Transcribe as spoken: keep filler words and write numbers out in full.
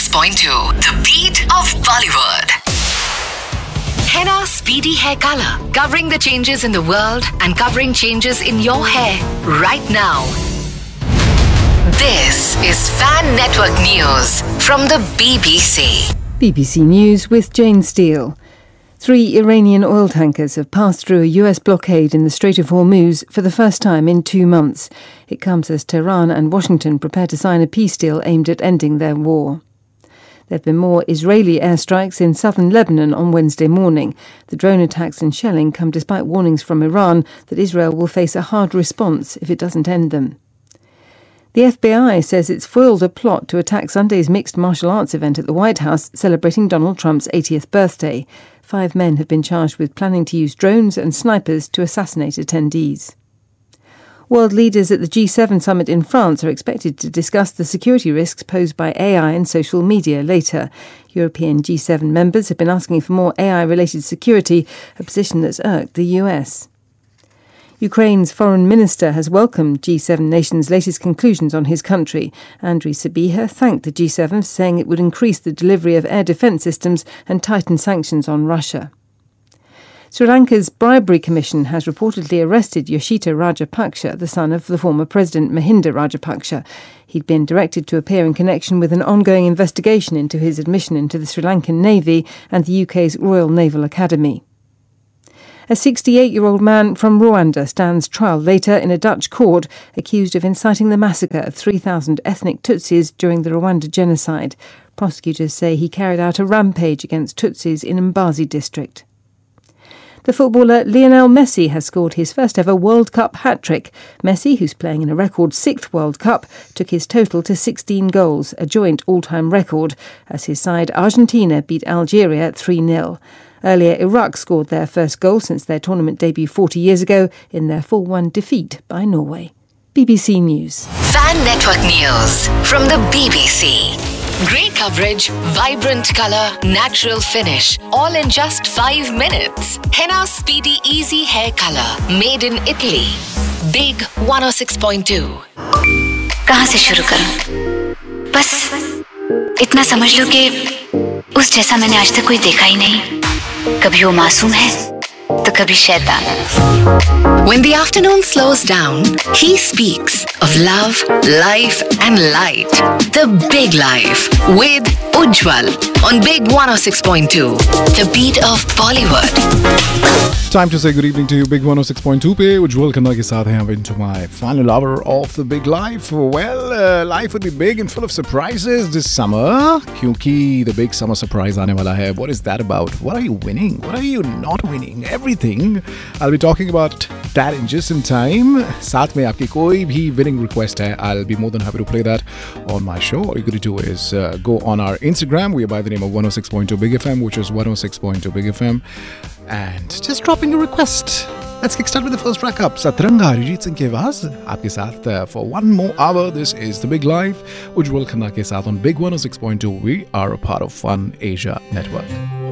point two, the beat of Bollywood. Henna Speedy Hair Color, covering the changes in the world and covering changes in your hair right now. This is Fan Network News from the B B C. B B C News with Jane Steele. Three Iranian oil tankers have passed through a U S blockade in the Strait of Hormuz for the first time in two months. It comes as Tehran and Washington prepare to sign a peace deal aimed at ending their war. There have been more Israeli airstrikes in southern Lebanon on Wednesday morning. The drone attacks and shelling come despite warnings from Iran that Israel will face a hard response if it doesn't end them. The F B I says it's foiled a plot to attack Sunday's mixed martial arts event at the White House celebrating Donald Trump's eightieth birthday. Five men have been charged with planning to use drones and snipers to assassinate attendees. World leaders at the G seven summit in France are expected to discuss the security risks posed by A I and social media later. European G seven members have been asking for more A I-related security, a position that's irked the U S. Ukraine's foreign minister has welcomed G seven nations' latest conclusions on his country. Andriy Sybiha thanked the G seven, saying it would increase the delivery of air defence systems and tighten sanctions on Russia. Sri Lanka's Bribery Commission has reportedly arrested Yoshita Rajapaksa, the son of the former President Mahinda Rajapaksa. He'd been directed to appear in connection with an ongoing investigation into his admission into the Sri Lankan Navy and the U K's Royal Naval Academy. A sixty-eight-year-old man from Rwanda stands trial later in a Dutch court accused of inciting the massacre of three thousand ethnic Tutsis during the Rwanda genocide. Prosecutors say he carried out a rampage against Tutsis in Mbazi district. The footballer Lionel Messi has scored his first-ever World Cup hat-trick. Messi, who's playing in a record sixth World Cup, took his total to sixteen goals, a joint all-time record, as his side Argentina beat Algeria three nil. Earlier, Iraq scored their first goal since their tournament debut forty years ago in their four one defeat by Norway. B B C News. Fan Network News from the B B C. Great coverage, vibrant colour, natural finish, all in just five minutes. Henna Speedy Easy Hair Color, made in Italy. Big one oh six point two. कहाँ से शुरू करूं? बस इतना समझ लो कि उस जैसा मैंने आज तक कोई देखा ही नहीं. कभी वो मासूम है तो कभी शैतान. When the afternoon slows down, he speaks of love, life and light. The Big Life with Ujjwal on Big one oh six point two. The beat of Bollywood. Time to say good evening to you. Big one oh six point two पे उज्जवल खन्ना के साथ हैं. Into my final hour of the Big Life. Well, uh, life would be big and full of surprises this summer. क्योंकि the big summer surprise आने वाला है. What is that about? What are you winning? What are you not winning? Everything. I'll be talking about that in just some time. साथ में आपकी कोई भी winning request है, I'll be more than happy to play that on my show. All you got to do is uh, go on our Instagram. We are by the name of one oh six point two Big F M, which is one oh six point two Big F M. And just dropping a request. Let's kickstart with the first track up. Satranga, Arijit Singh की आवाज आपके साथ uh, for one more hour. This is The Big Life. Ujjwal Khanna के साथ on Big one oh six point two. We are a part of Fun Asia Network.